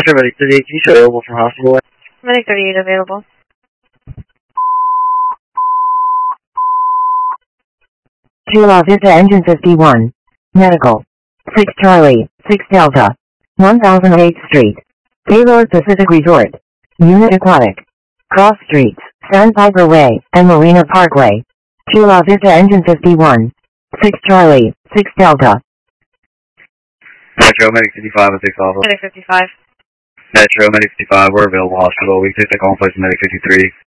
Metro Medic 38, can you show available for hospital? Medic 38 available. Chula Vista Engine 51. Medical. 6 Charlie, 6 Delta. 1008th Street. Gaylord Pacific Resort. Unit Aquatic. Cross Streets, Sandpiper Way, and Marina Parkway. Chula Vista Engine 51. 6 Charlie, 6 Delta. Metro Medic 55 at 6 Alpha. Medic 55. Metro Medic 55, we're available hospital. We take the call in place of Medic 53.